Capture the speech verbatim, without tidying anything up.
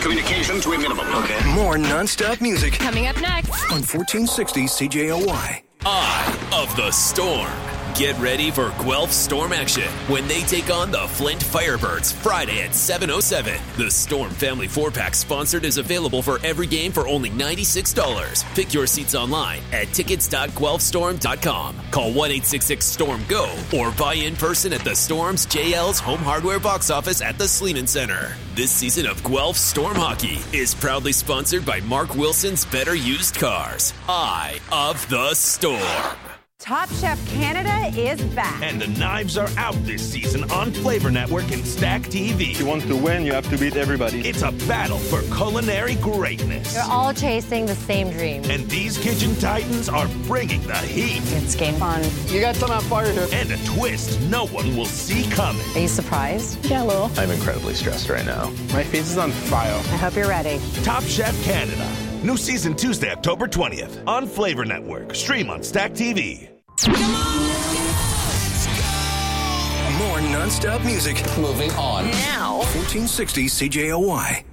Communication to a minimum. Okay. More non-stop music Coming up next on fourteen sixty C J O Y. Eye of the Storm. Get ready for Guelph Storm action when they take on the Flint Firebirds Friday at seven oh seven. The Storm Family four-pack sponsored is available for every game for only ninety-six dollars. Pick your seats online at tickets dot guelph storm dot com. Call one eight six six storm go or buy in person at the Storm's J L's Home Hardware box office at the Sleeman Center. This season of Guelph Storm Hockey is proudly sponsored by Mark Wilson's Better Used Cars. Eye of the Storm. Top Chef Canada is back. And the knives are out this season on Flavor Network and Stack T V. If you want to win, you have to beat everybody. It's a battle for culinary greatness. They're all chasing the same dream. And these kitchen titans are bringing the heat. It's game fun. You got some on fire here. And a twist no one will see coming. Are you surprised? Yeah, a little. I'm incredibly stressed right now. My face is on fire. I hope you're ready. Top Chef Canada. New season Tuesday, October twentieth on Flavor Network. Stream on Stack T V. More non-stop music. Moving on. Now. fourteen sixty C J O Y.